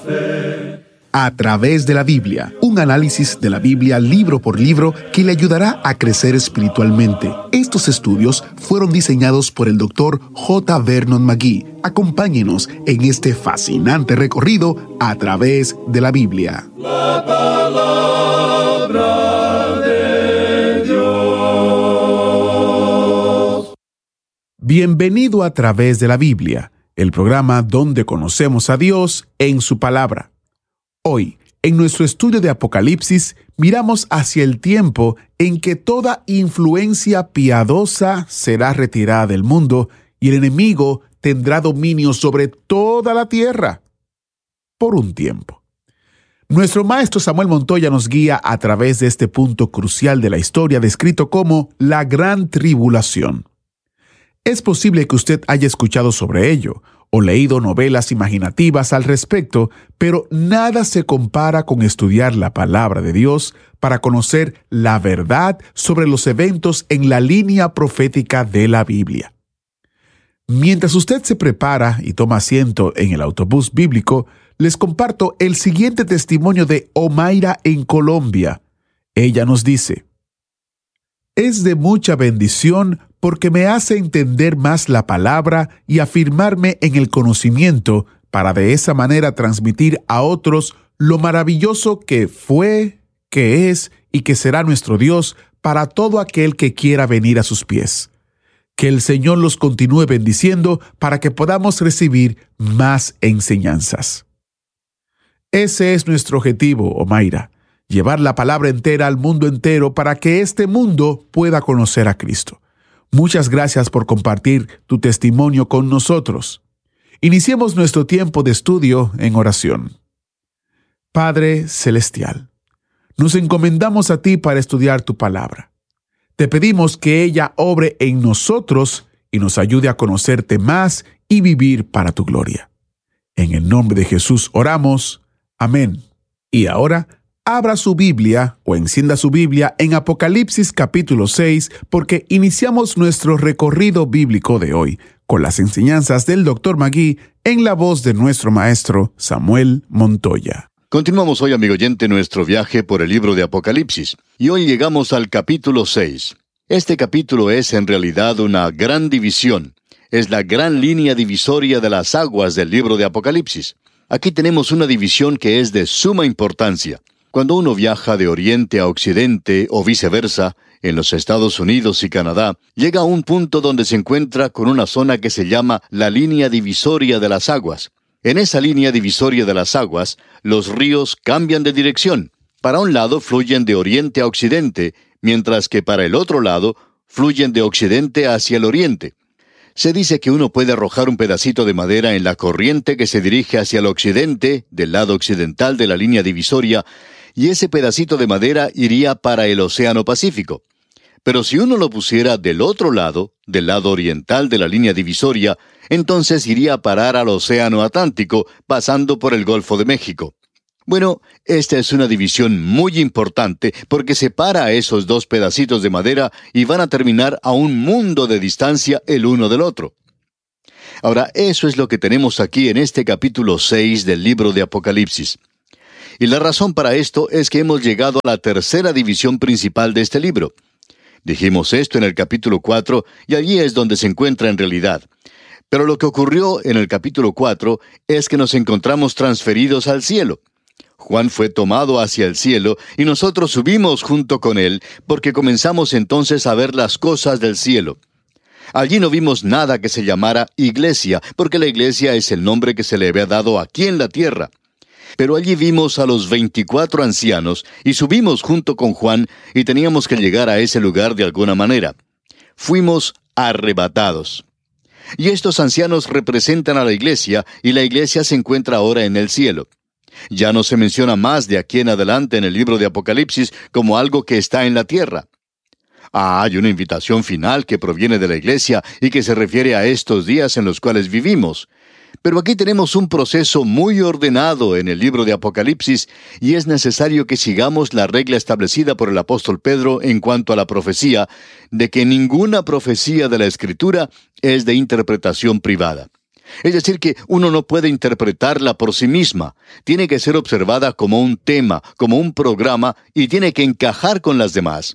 A través de la Biblia, un análisis de la Biblia libro por libro que le ayudará a crecer espiritualmente. Estos estudios fueron diseñados por el Dr. J. Vernon McGee. Acompáñenos en este fascinante recorrido a través de la Biblia. La palabra de Dios. Bienvenido a través de la Biblia, el programa donde conocemos a Dios en su palabra. Hoy, en nuestro estudio de Apocalipsis, miramos hacia el tiempo en que toda influencia piadosa será retirada del mundo y el enemigo tendrá dominio sobre toda la tierra por un tiempo. Nuestro maestro Samuel Montoya nos guía a través de este punto crucial de la historia descrito como la Gran Tribulación. Es posible que usted haya escuchado sobre ello o leído novelas imaginativas al respecto, pero nada se compara con estudiar la palabra de Dios para conocer la verdad sobre los eventos en la línea profética de la Biblia. Mientras usted se prepara y toma asiento en el autobús bíblico, les comparto el siguiente testimonio de Omaira en Colombia. Ella nos dice: es de mucha bendición porque me hace entender más la palabra y afirmarme en el conocimiento para de esa manera transmitir a otros lo maravilloso que fue, que es y que será nuestro Dios para todo aquel que quiera venir a sus pies. Que el Señor los continúe bendiciendo para que podamos recibir más enseñanzas. Ese es nuestro objetivo, Omaira, llevar la palabra entera al mundo entero para que este mundo pueda conocer a Cristo. Muchas gracias por compartir tu testimonio con nosotros. Iniciemos nuestro tiempo de estudio en oración. Padre Celestial, nos encomendamos a ti para estudiar tu palabra. Te pedimos que ella obre en nosotros y nos ayude a conocerte más y vivir para tu gloria. En el nombre de Jesús oramos. Amén. Y ahora, abra su Biblia o encienda su Biblia en Apocalipsis capítulo 6 porque iniciamos nuestro recorrido bíblico de hoy con las enseñanzas del Dr. McGee en la voz de nuestro maestro Samuel Montoya. Continuamos hoy, amigo oyente, nuestro viaje por el libro de Apocalipsis y hoy llegamos al capítulo 6. Este capítulo es en realidad una gran división. Es la gran línea divisoria de las aguas del libro de Apocalipsis. Aquí tenemos una división que es de suma importancia. Cuando uno viaja de oriente a occidente o viceversa, en los Estados Unidos y Canadá, llega a un punto donde se encuentra con una zona que se llama la línea divisoria de las aguas. En esa línea divisoria de las aguas, los ríos cambian de dirección. Para un lado fluyen de oriente a occidente, mientras que para el otro lado fluyen de occidente hacia el oriente. Se dice que uno puede arrojar un pedacito de madera en la corriente que se dirige hacia el occidente, del lado occidental de la línea divisoria, y ese pedacito de madera iría para el Océano Pacífico. Pero si uno lo pusiera del otro lado, del lado oriental de la línea divisoria, entonces iría a parar al Océano Atlántico, pasando por el Golfo de México. Bueno, esta es una división muy importante porque separa a esos dos pedacitos de madera y van a terminar a un mundo de distancia el uno del otro. Ahora, eso es lo que tenemos aquí en este capítulo 6 del libro de Apocalipsis. Y la razón para esto es que hemos llegado a la tercera división principal de este libro. Dijimos esto en el capítulo 4 y allí es donde se encuentra en realidad. Pero lo que ocurrió en el capítulo 4 es que nos encontramos transferidos al cielo. Juan fue tomado hacia el cielo y nosotros subimos junto con él porque comenzamos entonces a ver las cosas del cielo. Allí no vimos nada que se llamara iglesia, porque la iglesia es el nombre que se le había dado aquí en la tierra. Pero allí vimos a los 24 ancianos y subimos junto con Juan y teníamos que llegar a ese lugar de alguna manera. Fuimos arrebatados. Y estos ancianos representan a la iglesia y la iglesia se encuentra ahora en el cielo. Ya no se menciona más de aquí en adelante en el libro de Apocalipsis como algo que está en la tierra. Hay una invitación final que proviene de la iglesia y que se refiere a estos días en los cuales vivimos. Pero aquí tenemos un proceso muy ordenado en el libro de Apocalipsis y es necesario que sigamos la regla establecida por el apóstol Pedro en cuanto a la profecía, de que ninguna profecía de la Escritura es de interpretación privada. Es decir, que uno no puede interpretarla por sí misma. Tiene que ser observada como un tema, como un programa, y tiene que encajar con las demás.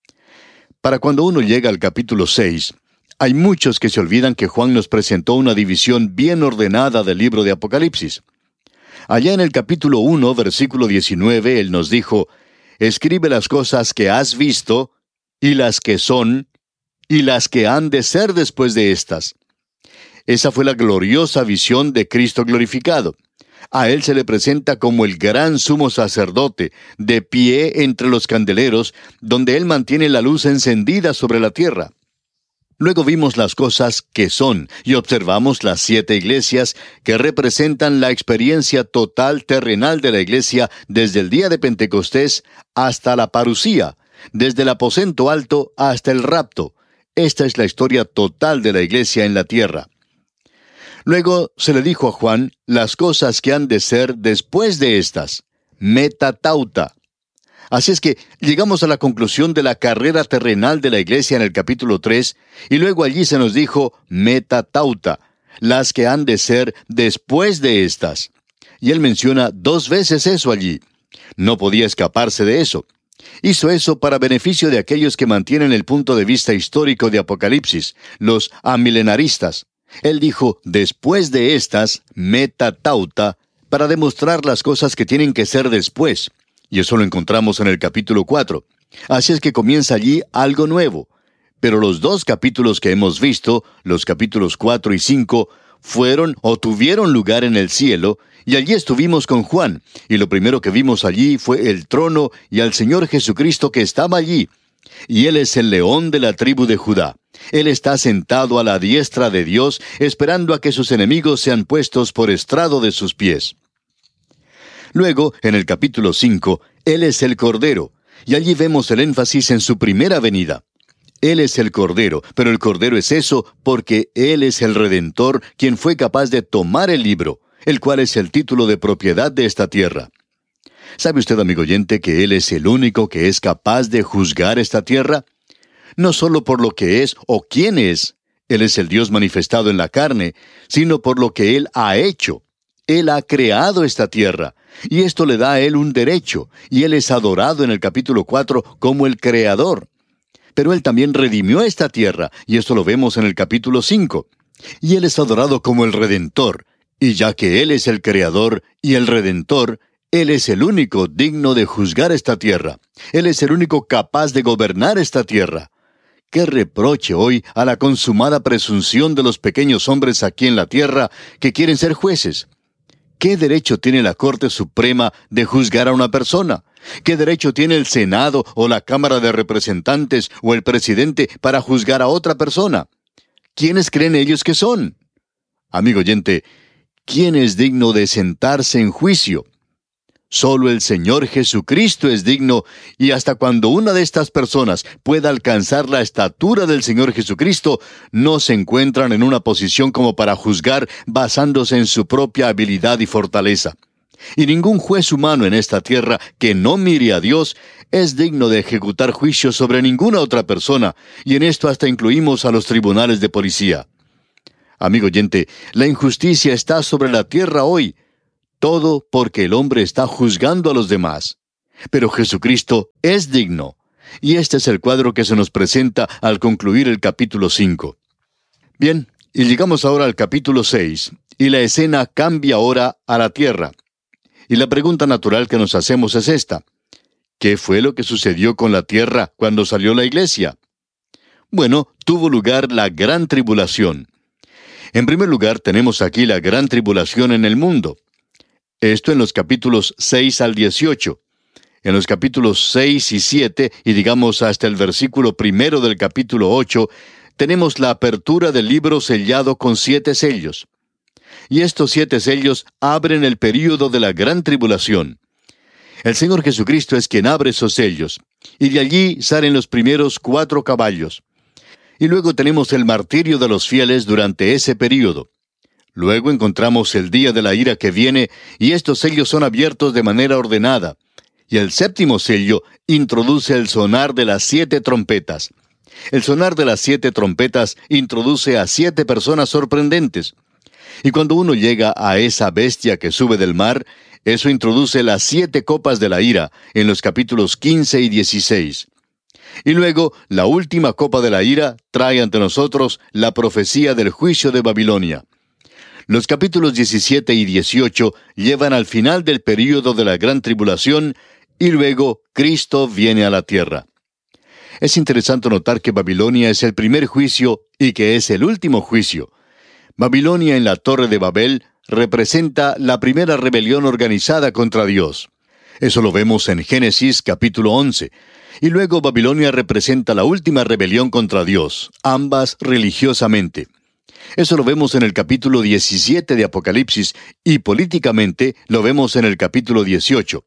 Para cuando uno llega al capítulo 6, hay muchos que se olvidan que Juan nos presentó una división bien ordenada del libro de Apocalipsis. Allá en el capítulo 1, versículo 19, él nos dijo: escribe las cosas que has visto, y las que son, y las que han de ser después de estas. Esa fue la gloriosa visión de Cristo glorificado. A Él se le presenta como el gran sumo sacerdote, de pie entre los candeleros, donde Él mantiene la luz encendida sobre la tierra. Luego vimos las cosas que son, y observamos las 7 iglesias que representan la experiencia total terrenal de la iglesia desde el día de Pentecostés hasta la parusía, desde el aposento alto hasta el rapto. Esta es la historia total de la iglesia en la tierra. Luego se le dijo a Juan las cosas que han de ser después de estas, metatauta. Así es que llegamos a la conclusión de la carrera terrenal de la iglesia en el capítulo 3, y luego allí se nos dijo metatauta, las que han de ser después de estas. Y él menciona 2 veces eso allí. No podía escaparse de eso. Hizo eso para beneficio de aquellos que mantienen el punto de vista histórico de Apocalipsis, los amilenaristas. Él dijo, después de estas, metatauta, para demostrar las cosas que tienen que ser después. Y eso lo encontramos en el capítulo 4. Así es que comienza allí algo nuevo. Pero los 2 capítulos que hemos visto, los capítulos 4 y 5, fueron o tuvieron lugar en el cielo, y allí estuvimos con Juan, y lo primero que vimos allí fue el trono y al Señor Jesucristo que estaba allí. Y Él es el león de la tribu de Judá. Él está sentado a la diestra de Dios, esperando a que sus enemigos sean puestos por estrado de sus pies. Luego, en el capítulo 5, Él es el Cordero, y allí vemos el énfasis en su primera venida. Él es el Cordero, pero el Cordero es eso porque Él es el Redentor, quien fue capaz de tomar el libro, el cual es el título de propiedad de esta tierra. ¿Sabe usted, amigo oyente, que Él es el único que es capaz de juzgar esta tierra? No solo por lo que es o quién es, Él es el Dios manifestado en la carne, sino por lo que Él ha hecho. Él ha creado esta tierra, y esto le da a Él un derecho, y Él es adorado en el capítulo 4 como el Creador. Pero Él también redimió esta tierra, y esto lo vemos en el capítulo 5. Y Él es adorado como el Redentor, y ya que Él es el Creador y el Redentor, Él es el único digno de juzgar esta tierra. Él es el único capaz de gobernar esta tierra. ¡Qué reproche hoy a la consumada presunción de los pequeños hombres aquí en la tierra que quieren ser jueces! ¿Qué derecho tiene la Corte Suprema de juzgar a una persona? ¿Qué derecho tiene el Senado o la Cámara de Representantes o el presidente para juzgar a otra persona? ¿Quiénes creen ellos que son? Amigo oyente, ¿quién es digno de sentarse en juicio? Solo el Señor Jesucristo es digno, y hasta cuando una de estas personas pueda alcanzar la estatura del Señor Jesucristo, no se encuentran en una posición como para juzgar basándose en su propia habilidad y fortaleza. Y ningún juez humano en esta tierra que no mire a Dios es digno de ejecutar juicio sobre ninguna otra persona, y en esto hasta incluimos a los tribunales de policía. Amigo oyente, la injusticia está sobre la tierra hoy, todo porque el hombre está juzgando a los demás. Pero Jesucristo es digno. Y este es el cuadro que se nos presenta al concluir el capítulo 5. Bien, y llegamos ahora al capítulo 6, y la escena cambia ahora a la tierra. Y la pregunta natural que nos hacemos es esta: ¿qué fue lo que sucedió con la tierra cuando salió la iglesia? Bueno, tuvo lugar la gran tribulación. En primer lugar, tenemos aquí la gran tribulación en el mundo. Esto en los capítulos 6 al 18. En los capítulos 6 y 7, y digamos hasta el versículo 1 del capítulo 8, tenemos la apertura del libro sellado con 7 sellos. Y estos 7 sellos abren el período de la gran tribulación. El Señor Jesucristo es quien abre esos sellos, y de allí salen los primeros 4 caballos. Y luego tenemos el martirio de los fieles durante ese período. Luego encontramos el día de la ira que viene, y estos sellos son abiertos de manera ordenada. Y el 7º sello introduce el sonar de las 7 trompetas. El sonar de las 7 trompetas introduce a 7 personas sorprendentes. Y cuando uno llega a esa bestia que sube del mar, eso introduce las 7 copas de la ira en los capítulos 15 y 16. Y luego, la última copa de la ira trae ante nosotros la profecía del juicio de Babilonia. Los capítulos 17 y 18 llevan al final del período de la gran tribulación, y luego Cristo viene a la tierra. Es interesante notar que Babilonia es el primer juicio y que es el último juicio. Babilonia en la Torre de Babel representa la primera rebelión organizada contra Dios. Eso lo vemos en Génesis capítulo 11. Y luego Babilonia representa la última rebelión contra Dios, ambas religiosamente. Eso lo vemos en el capítulo 17 de Apocalipsis y políticamente lo vemos en el capítulo 18.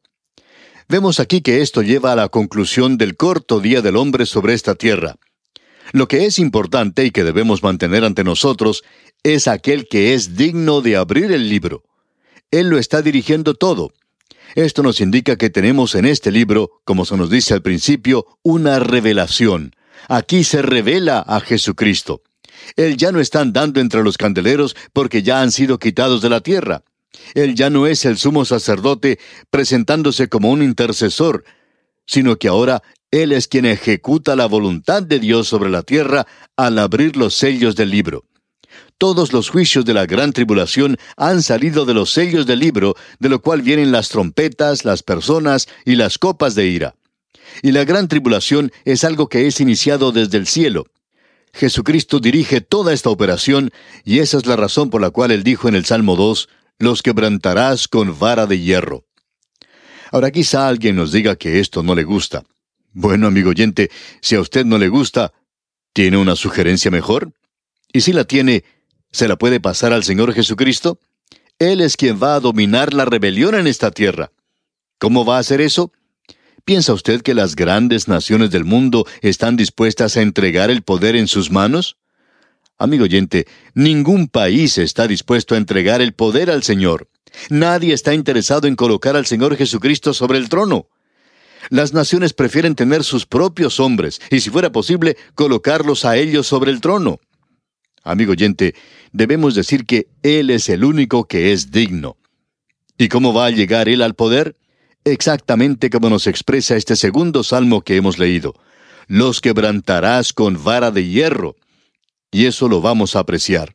Vemos aquí que esto lleva a la conclusión del corto día del hombre sobre esta tierra. Lo que es importante y que debemos mantener ante nosotros es aquel que es digno de abrir el libro. Él lo está dirigiendo todo. Esto nos indica que tenemos en este libro, como se nos dice al principio, una revelación. Aquí se revela a Jesucristo. Él ya no está andando entre los candeleros porque ya han sido quitados de la tierra. Él ya no es el sumo sacerdote presentándose como un intercesor, sino que ahora Él es quien ejecuta la voluntad de Dios sobre la tierra al abrir los sellos del libro. Todos los juicios de la gran tribulación han salido de los sellos del libro, de lo cual vienen las trompetas, las personas y las copas de ira. Y la gran tribulación es algo que es iniciado desde el cielo. Jesucristo dirige toda esta operación, y esa es la razón por la cual Él dijo en el Salmo 2, «Los quebrantarás con vara de hierro». Ahora quizá alguien nos diga que esto no le gusta. Bueno, amigo oyente, si a usted no le gusta, ¿tiene una sugerencia mejor? Y si la tiene, ¿se la puede pasar al Señor Jesucristo? Él es quien va a dominar la rebelión en esta tierra. ¿Cómo va a hacer eso? ¿Piensa usted que las grandes naciones del mundo están dispuestas a entregar el poder en sus manos? Amigo oyente, ningún país está dispuesto a entregar el poder al Señor. Nadie está interesado en colocar al Señor Jesucristo sobre el trono. Las naciones prefieren tener sus propios hombres, y si fuera posible, colocarlos a ellos sobre el trono. Amigo oyente, debemos decir que Él es el único que es digno. ¿Y cómo va a llegar Él al poder? Exactamente como nos expresa este segundo salmo que hemos leído. Los quebrantarás con vara de hierro. Y eso lo vamos a apreciar.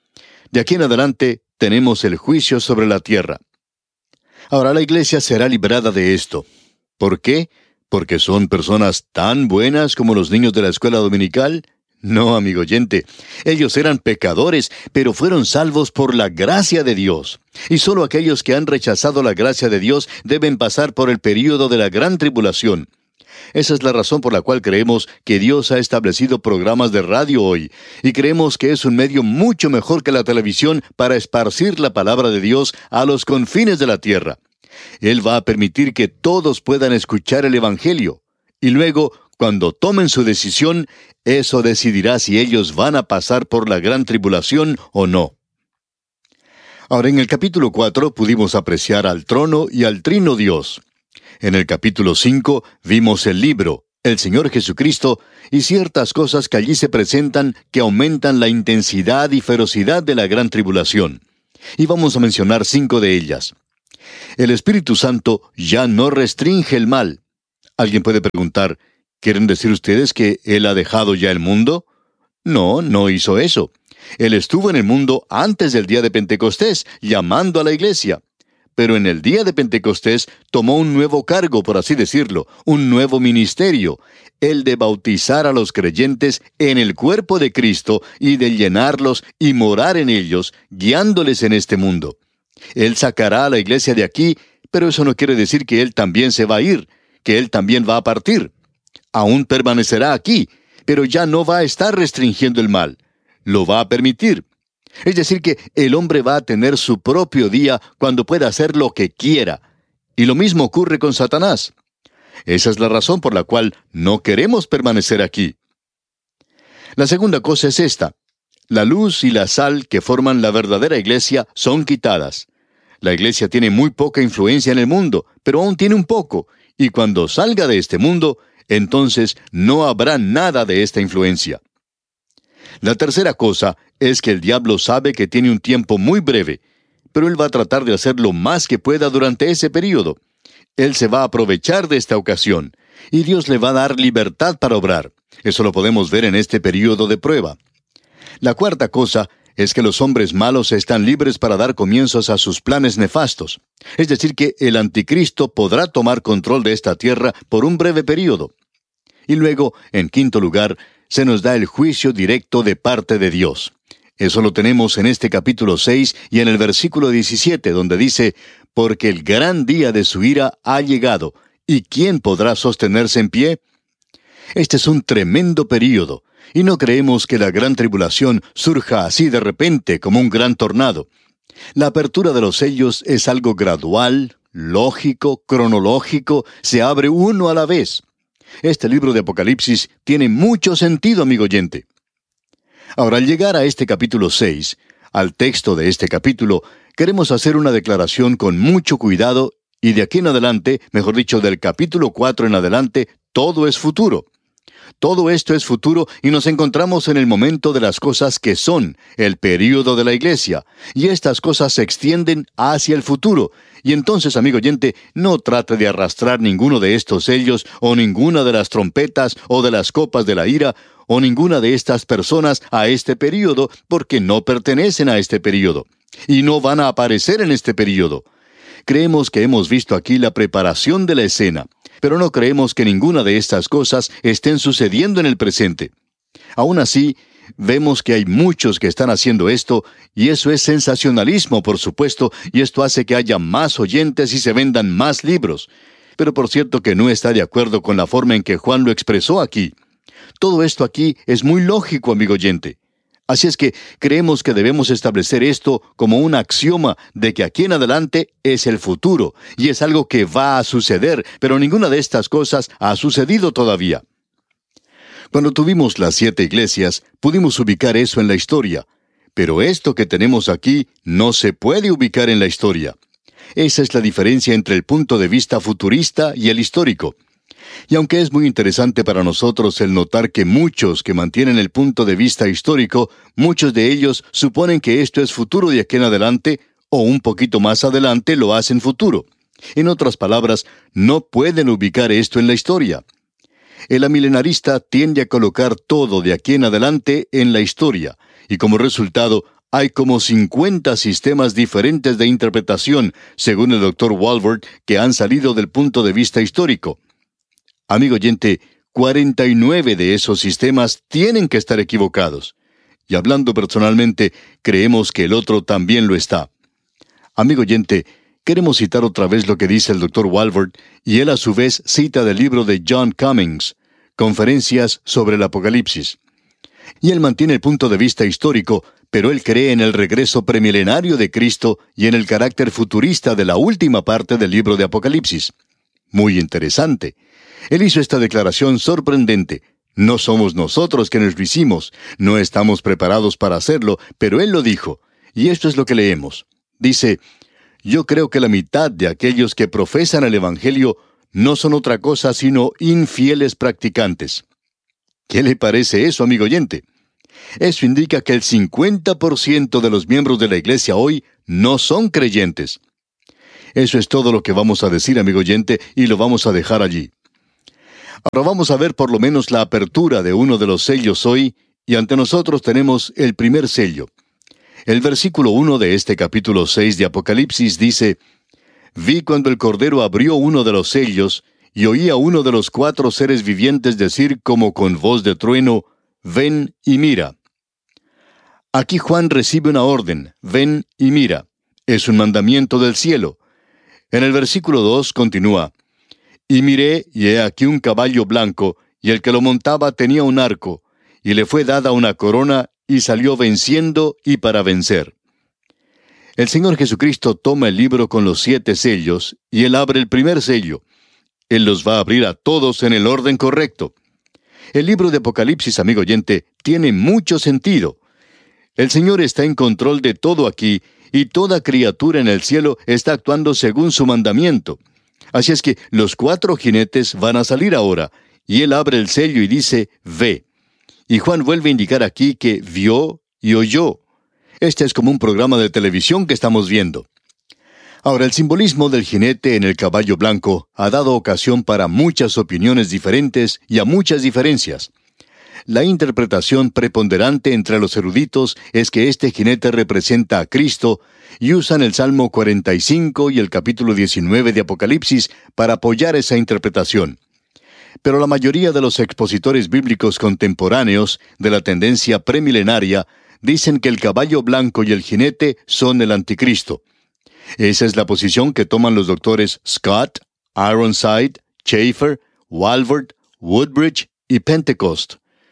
De aquí en adelante tenemos el juicio sobre la tierra. Ahora la iglesia será librada de esto. ¿Por qué? ¿Porque son personas tan buenas como los niños de la escuela dominical? No, amigo oyente. Ellos eran pecadores, pero fueron salvos por la gracia de Dios. Y solo aquellos que han rechazado la gracia de Dios deben pasar por el período de la gran tribulación. Esa es la razón por la cual creemos que Dios ha establecido programas de radio hoy, y creemos que es un medio mucho mejor que la televisión para esparcir la palabra de Dios a los confines de la tierra. Él va a permitir que todos puedan escuchar el Evangelio, y luego, cuando tomen su decisión, eso decidirá si ellos van a pasar por la gran tribulación o no. Ahora, en el capítulo 4 pudimos apreciar al trono y al trino Dios. En el capítulo 5 vimos el libro, el Señor Jesucristo, y ciertas cosas que allí se presentan que aumentan la intensidad y ferocidad de la gran tribulación. Y vamos a mencionar 5 de ellas. El Espíritu Santo ya no restringe el mal. Alguien puede preguntar, ¿quieren decir ustedes que Él ha dejado ya el mundo? No, no hizo eso. Él estuvo en el mundo antes del día de Pentecostés, llamando a la iglesia. Pero en el día de Pentecostés tomó un nuevo cargo, por así decirlo, un nuevo ministerio, el de bautizar a los creyentes en el cuerpo de Cristo y de llenarlos y morar en ellos, guiándoles en este mundo. Él sacará a la iglesia de aquí, pero eso no quiere decir que Él también se va a ir, que Él también va a partir. Aún permanecerá aquí, pero ya no va a estar restringiendo el mal. Lo va a permitir. Es decir que el hombre va a tener su propio día cuando pueda hacer lo que quiera. Y lo mismo ocurre con Satanás. Esa es la razón por la cual no queremos permanecer aquí. La segunda cosa es esta. La luz y la sal que forman la verdadera iglesia son quitadas. La iglesia tiene muy poca influencia en el mundo, pero aún tiene un poco. Y cuando salga de este mundo, entonces no habrá nada de esta influencia. La tercera cosa es que el diablo sabe que tiene un tiempo muy breve, pero él va a tratar de hacer lo más que pueda durante ese período. Él se va a aprovechar de esta ocasión, y Dios le va a dar libertad para obrar. Eso lo podemos ver en este período de prueba. La cuarta cosa es que los hombres malos están libres para dar comienzos a sus planes nefastos. Es decir, que el anticristo podrá tomar control de esta tierra por un breve período. Y luego, en quinto lugar, se nos da el juicio directo de parte de Dios. Eso lo tenemos en este capítulo 6 y en el versículo 17, donde dice, «Porque el gran día de su ira ha llegado, ¿y quién podrá sostenerse en pie?» Este es un tremendo período, y no creemos que la gran tribulación surja así de repente como un gran tornado. La apertura de los sellos es algo gradual, lógico, cronológico, se abre uno a la vez. Este libro de Apocalipsis tiene mucho sentido, amigo oyente. Ahora, al llegar a este capítulo 6, al texto de este capítulo, queremos hacer una declaración con mucho cuidado, y de aquí en adelante, mejor dicho, del capítulo 4 en adelante, todo es futuro. Todo esto es futuro y nos encontramos en el momento de las cosas que son, el período de la iglesia, y estas cosas se extienden hacia el futuro. Y entonces, amigo oyente, no trate de arrastrar ninguno de estos sellos, o ninguna de las trompetas, o de las copas de la ira, o ninguna de estas personas a este período, porque no pertenecen a este período, y no van a aparecer en este período. Creemos que hemos visto aquí la preparación de la escena, pero no creemos que ninguna de estas cosas estén sucediendo en el presente. Aún así, vemos que hay muchos que están haciendo esto, y eso es sensacionalismo, por supuesto, y esto hace que haya más oyentes y se vendan más libros. Pero por cierto que no está de acuerdo con la forma en que Juan lo expresó aquí. Todo esto aquí es muy lógico, amigo oyente. Así es que creemos que debemos establecer esto como un axioma de que aquí en adelante es el futuro, y es algo que va a suceder, pero ninguna de estas cosas ha sucedido todavía. Cuando tuvimos las 7 iglesias, pudimos ubicar eso en la historia, pero esto que tenemos aquí no se puede ubicar en la historia. Esa es la diferencia entre el punto de vista futurista y el histórico. Y aunque es muy interesante para nosotros el notar que muchos que mantienen el punto de vista histórico, muchos de ellos suponen que esto es futuro de aquí en adelante, o un poquito más adelante lo hacen futuro. En otras palabras, no pueden ubicar esto en la historia. El amilenarista tiende a colocar todo de aquí en adelante en la historia, y como resultado, hay como 50 sistemas diferentes de interpretación, según el Dr. Walvoord, que han salido del punto de vista histórico. Amigo oyente, 49 de esos sistemas tienen que estar equivocados. Y hablando personalmente, creemos que el otro también lo está. Amigo oyente, queremos citar otra vez lo que dice el Dr. Walvoord, y él a su vez cita del libro de John Cummings, Conferencias sobre el Apocalipsis. Y él mantiene el punto de vista histórico, pero él cree en el regreso premilenario de Cristo y en el carácter futurista de la última parte del libro de Apocalipsis. Muy interesante. Él hizo esta declaración sorprendente. No somos nosotros quienes lo hicimos, no estamos preparados para hacerlo, pero él lo dijo. Y esto es lo que leemos. Dice, «Yo creo que la mitad de aquellos que profesan el Evangelio no son otra cosa sino infieles practicantes». ¿Qué le parece eso, amigo oyente? Eso indica que el 50% de los miembros de la iglesia hoy no son creyentes. Eso es todo lo que vamos a decir, amigo oyente, y lo vamos a dejar allí. Ahora vamos a ver por lo menos la apertura de uno de los sellos hoy, y ante nosotros tenemos el primer sello. El versículo 1 de este capítulo 6 de Apocalipsis dice, «Vi cuando el Cordero abrió uno de los sellos, y oí a uno de los 4 seres vivientes decir como con voz de trueno, ven y mira». Aquí Juan recibe una orden, ven y mira. Es un mandamiento del cielo. En el versículo 2 continúa, «Y miré, y he aquí un caballo blanco, y el que lo montaba tenía un arco, y le fue dada una corona, y salió venciendo y para vencer». El Señor Jesucristo toma el libro con los 7 sellos, y Él abre el primer sello. Él los va a abrir a todos en el orden correcto. El libro de Apocalipsis, amigo oyente, tiene mucho sentido. El Señor está en control de todo aquí, y toda criatura en el cielo está actuando según su mandamiento. Así es que los 4 jinetes van a salir ahora, y Él abre el sello y dice, ve. Y Juan vuelve a indicar aquí que vio y oyó. Este es como un programa de televisión que estamos viendo. Ahora, el simbolismo del jinete en el caballo blanco ha dado ocasión para muchas opiniones diferentes y a muchas diferencias. La interpretación preponderante entre los eruditos es que este jinete representa a Cristo y usan el Salmo 45 y el capítulo 19 de Apocalipsis para apoyar esa interpretación. Pero la mayoría de los expositores bíblicos contemporáneos de la tendencia premilenaria dicen que el caballo blanco y el jinete son el anticristo. Esa es la posición que toman los doctores Scott, Ironside, Schaeffer, Walvoord, Woodbridge y Pentecost.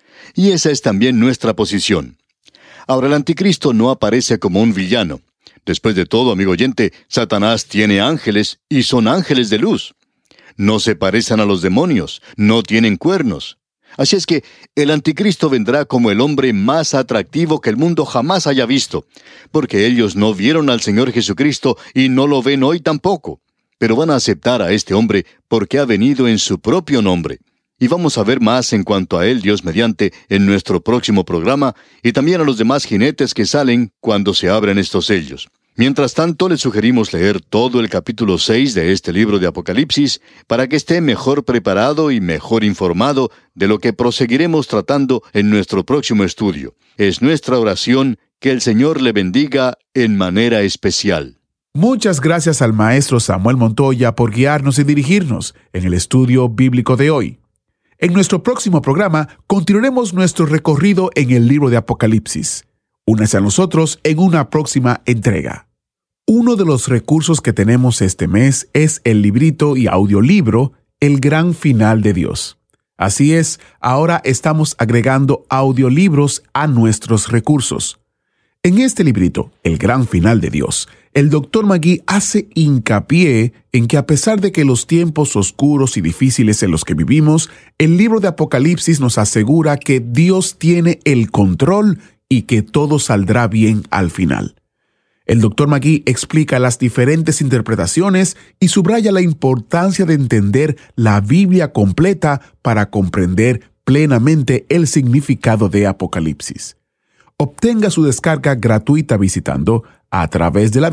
Y esa es también nuestra posición. Ahora, el anticristo no aparece como un villano. Después de todo, amigo oyente, Satanás tiene ángeles y son ángeles de luz. No se parecen a los demonios, no tienen cuernos. Así es que el anticristo vendrá como el hombre más atractivo que el mundo jamás haya visto, porque ellos no vieron al Señor Jesucristo y no lo ven hoy tampoco, pero van a aceptar a este hombre porque ha venido en su propio nombre. Y vamos a ver más en cuanto a él, Dios mediante, en nuestro próximo programa, y también a los demás jinetes que salen cuando se abren estos sellos. Mientras tanto, les sugerimos leer todo el capítulo 6 de este libro de Apocalipsis para que esté mejor preparado y mejor informado de lo que proseguiremos tratando en nuestro próximo estudio. Es nuestra oración que el Señor le bendiga en manera especial. Muchas gracias al maestro Samuel Montoya por guiarnos y dirigirnos en el estudio bíblico de hoy. En nuestro próximo programa continuaremos nuestro recorrido en el libro de Apocalipsis. Únase a nosotros en una próxima entrega. Uno de los recursos que tenemos este mes es el librito y audiolibro El Gran Final de Dios. Así es, ahora estamos agregando audiolibros a nuestros recursos. En este librito, El Gran Final de Dios, el Dr. Magui hace hincapié en que a pesar de que los tiempos oscuros y difíciles en los que vivimos, el libro de Apocalipsis nos asegura que Dios tiene el control y que todo saldrá bien al final. El Dr. Magui explica las diferentes interpretaciones y subraya la importancia de entender la Biblia completa para comprender plenamente el significado de Apocalipsis. Obtenga su descarga gratuita visitando a través de la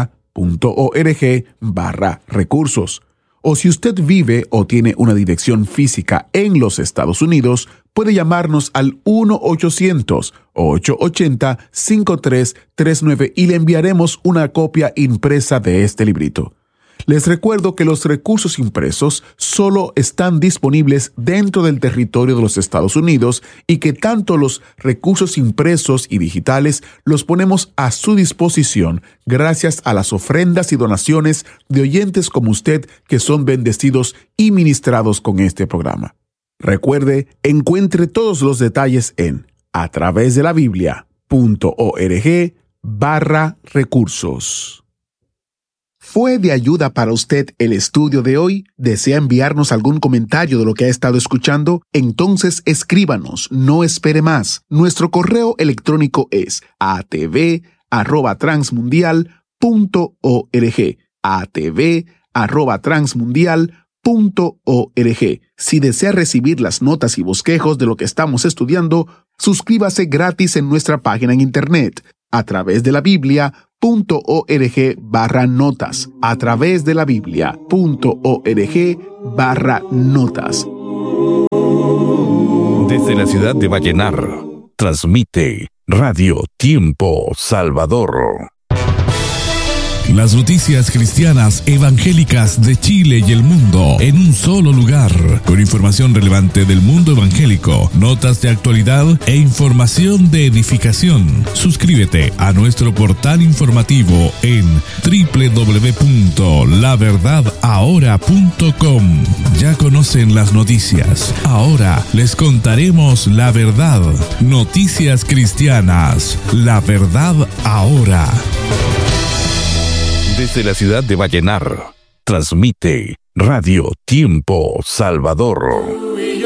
biblia.org/recursos. O si usted vive o tiene una dirección física en los Estados Unidos, puede llamarnos al 1-800-880-5339 y le enviaremos una copia impresa de este librito. Les recuerdo que los recursos impresos solo están disponibles dentro del territorio de los Estados Unidos y que tanto los recursos impresos y digitales los ponemos a su disposición gracias a las ofrendas y donaciones de oyentes como usted que son bendecidos y ministrados con este programa. Recuerde, encuentre todos los detalles en atravesdelabiblia.org/recursos. ¿Fue de ayuda para usted el estudio de hoy? ¿Desea enviarnos algún comentario de lo que ha estado escuchando? Entonces escríbanos, no espere más. Nuestro correo electrónico es atv@transmundial.org. atv@transmundial.org. Si desea recibir las notas y bosquejos de lo que estamos estudiando, suscríbase gratis en nuestra página en internet, a través de la Biblia.org/notas, a través de la Biblia.org/notas. Desde la ciudad de Vallenar, transmite Radio Tiempo Salvador. Las noticias cristianas evangélicas de Chile y el mundo en un solo lugar, con información relevante del mundo evangélico, notas de actualidad e información de edificación. Suscríbete a nuestro portal informativo en www.laverdadahora.com. Ya conocen las noticias. Ahora les contaremos la verdad. Noticias cristianas. La verdad ahora. Desde la ciudad de Vallenar, transmite Radio Tiempo Salvador.